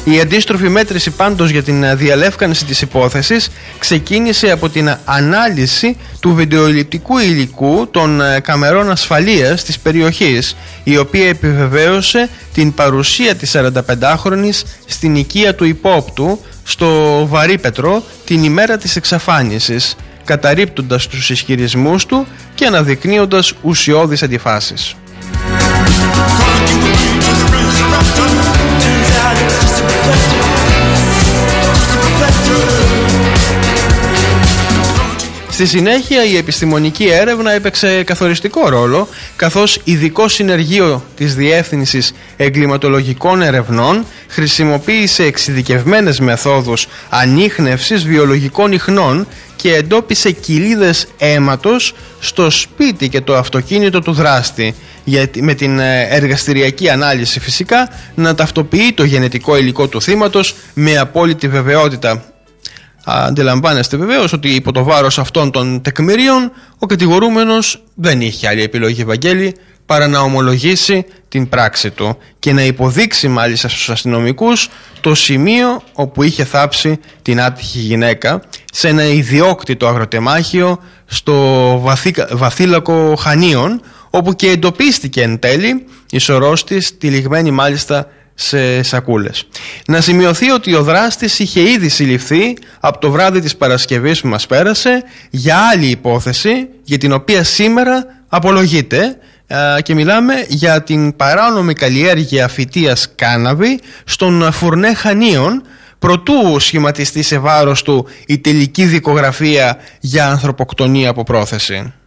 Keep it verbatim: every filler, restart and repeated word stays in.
Η αντίστροφη μέτρηση πάντως για την διαλεύκανση της υπόθεσης ξεκίνησε από την ανάλυση του βιντεοηλεκτρικού υλικού των καμερών ασφαλείας της περιοχής, η οποία επιβεβαίωσε την παρουσία της σαρανταπεντάχρονης στην οικία του υπόπτου στο Βαρύπετρο την ημέρα της εξαφάνισης, καταρρίπτοντας τους ισχυρισμούς του και αναδεικνύοντας ουσιώδεις αντιφάσεις. Στη συνέχεια η επιστημονική έρευνα έπαιξε καθοριστικό ρόλο, καθώς ειδικό συνεργείο της Διεύθυνσης Εγκληματολογικών Ερευνών χρησιμοποίησε εξειδικευμένες μεθόδους ανίχνευσης βιολογικών ιχνών και εντόπισε κοιλίδες αίματος στο σπίτι και το αυτοκίνητο του δράστη, γιατί με την εργαστηριακή ανάλυση φυσικά να ταυτοποιεί το γενετικό υλικό του θύματος με απόλυτη βεβαιότητα. Αντιλαμβάνεστε βεβαίως ότι υπό το βάρος αυτών των τεκμηρίων ο κατηγορούμενος δεν είχε άλλη επιλογή, Βαγγέλη, παρά να ομολογήσει την πράξη του και να υποδείξει μάλιστα στους αστυνομικούς το σημείο όπου είχε θάψει την άτυχη γυναίκα, σε ένα ιδιόκτητο αγροτεμάχιο στο βαθύ, βαθύλακο Χανίων, όπου και εντοπίστηκε εν τέλει η σωρός της, τυλιγμένη μάλιστα σε σακούλες. Να σημειωθεί ότι ο δράστης είχε ήδη συλληφθεί από το βράδυ της Παρασκευής που μας πέρασε για άλλη υπόθεση, για την οποία σήμερα απολογείται, και μιλάμε για την παράνομη καλλιέργεια φυτείας κάναβη στον Φουρνέ Χανίων, προτού σχηματιστεί σε βάρος του η τελική δικογραφία για ανθρωποκτονία από πρόθεση.